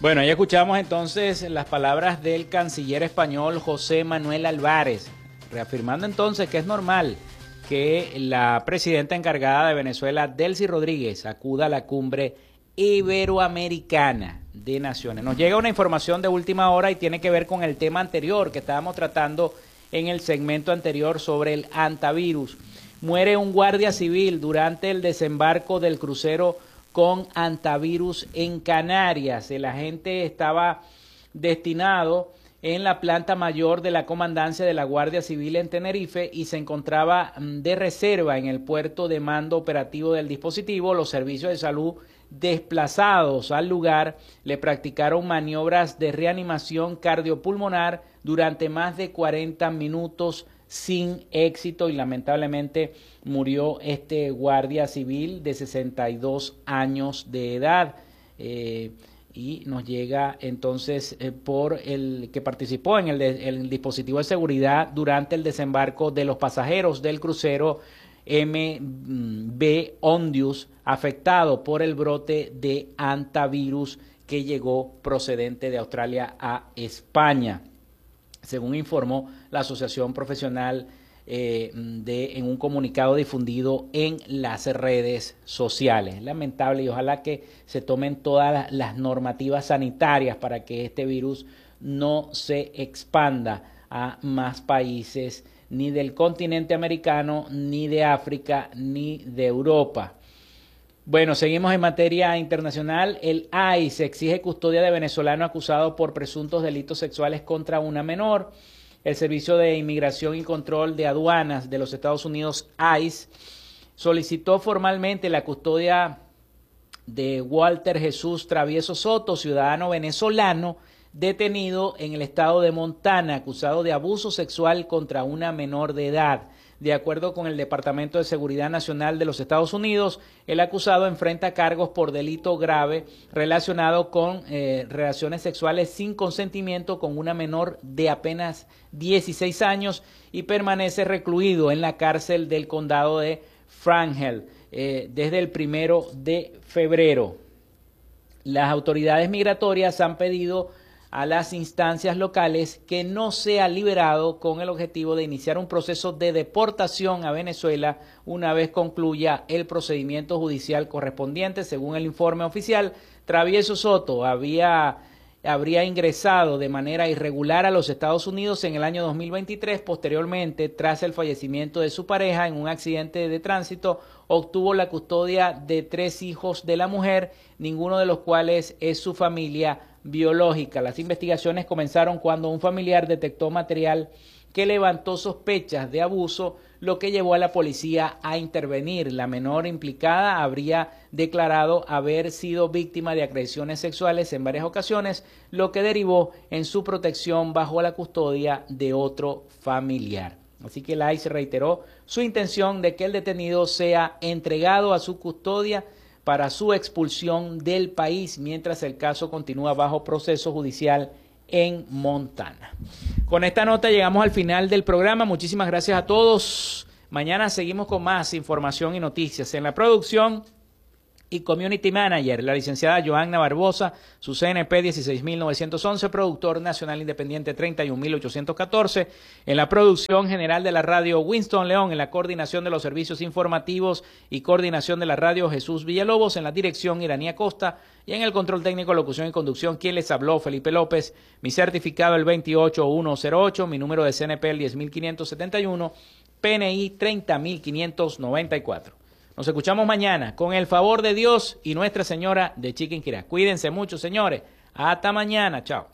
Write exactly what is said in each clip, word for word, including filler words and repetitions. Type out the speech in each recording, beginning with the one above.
Bueno, ahí escuchamos entonces las palabras del canciller español José Manuel Álvarez, reafirmando entonces que es normal que la presidenta encargada de Venezuela, Delcy Rodríguez, acuda a la cumbre iberoamericana de naciones. Nos llega una información de última hora y tiene que ver con el tema anterior que estábamos tratando en el segmento anterior sobre el hantavirus. Muere un guardia civil durante el desembarco del crucero con hantavirus en Canarias. El agente estaba destinado en la planta mayor de la comandancia de la Guardia Civil en Tenerife y se encontraba de reserva en el puerto de mando operativo del dispositivo. Los servicios de salud desplazados al lugar le practicaron maniobras de reanimación cardiopulmonar durante más de cuarenta minutos sin éxito y lamentablemente murió este guardia civil de sesenta y dos años de edad. Eh, y nos llega entonces eh, por el que participó en el, de, el dispositivo de seguridad durante el desembarco de los pasajeros del crucero M V Ondius, afectado por el brote de hantavirus que llegó procedente de Australia a España, según informó la Asociación Profesional eh, de, en un comunicado difundido en las redes sociales. Lamentable, y ojalá que se tomen todas las normativas sanitarias para que este virus no se expanda a más países, ni del continente americano, ni de África, ni de Europa. Bueno, seguimos en materia internacional. El I C E exige custodia de venezolano acusado por presuntos delitos sexuales contra una menor. El Servicio de Inmigración y Control de Aduanas de los Estados Unidos, I C E, solicitó formalmente la custodia de Walter Jesús Travieso Soto, ciudadano venezolano, detenido en el estado de Montana, acusado de abuso sexual contra una menor de edad. De acuerdo con el Departamento de Seguridad Nacional de los Estados Unidos, el acusado enfrenta cargos por delito grave relacionado con eh, relaciones sexuales sin consentimiento con una menor de apenas dieciséis años y permanece recluido en la cárcel del condado de Franklin eh, desde el primero de febrero. Las autoridades migratorias han pedido a las instancias locales que no sea liberado con el objetivo de iniciar un proceso de deportación a Venezuela una vez concluya el procedimiento judicial correspondiente. Según el informe oficial, Travieso Soto había, habría ingresado de manera irregular a los Estados Unidos en el año dos mil veintitrés. Posteriormente, tras el fallecimiento de su pareja en un accidente de tránsito, obtuvo la custodia de tres hijos de la mujer, ninguno de los cuales es su familia biológica. Las investigaciones comenzaron cuando un familiar detectó material que levantó sospechas de abuso, lo que llevó a la policía a intervenir. La menor implicada habría declarado haber sido víctima de agresiones sexuales en varias ocasiones, lo que derivó en su protección bajo la custodia de otro familiar. Así que la I C E reiteró su intención de que el detenido sea entregado a su custodia para su expulsión del país, mientras el caso continúa bajo proceso judicial en Montana. Con esta nota llegamos al final del programa. Muchísimas gracias a todos. Mañana seguimos con más información y noticias. En la producción y Community Manager, la licenciada Joanna Barbosa, su C N P dieciséis mil novecientos once, productor nacional independiente treinta y un mil ochocientos catorce. En la producción general de la radio, Winston León. En la coordinación de los servicios informativos y coordinación de la radio, Jesús Villalobos. En la dirección, Iranía Costa. Y en el control técnico, locución y conducción, quien les habló, Felipe López. Mi certificado el veintiocho mil ciento ocho, mi número de C N P el diez mil quinientos setenta y uno, P N I treinta mil quinientos noventa y cuatro. Nos escuchamos mañana con el favor de Dios y Nuestra Señora de Chiquinquirá. Cuídense mucho, señores. Hasta mañana. Chao.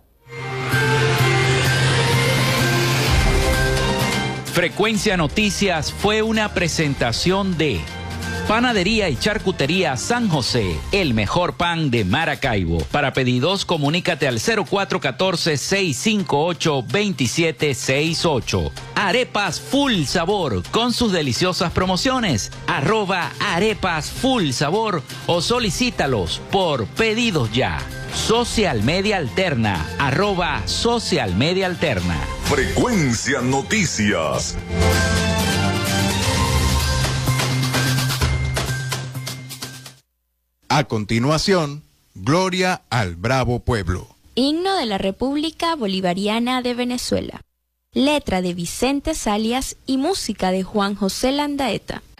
Frecuencia Noticias fue una presentación de Panadería y Charcutería San José, el mejor pan de Maracaibo. Para pedidos, comunícate al cero cuatro uno cuatro, seis cinco ocho, dos siete seis ocho. Arepas Full Sabor, con sus deliciosas promociones. Arroba Arepas Full Sabor o solicítalos por pedidos ya. Social Media Alterna, arroba Social Media Alterna. Frecuencia Noticias. A continuación, Gloria al bravo pueblo. Himno de la República Bolivariana de Venezuela. Letra de Vicente Salias y música de Juan José Landaeta.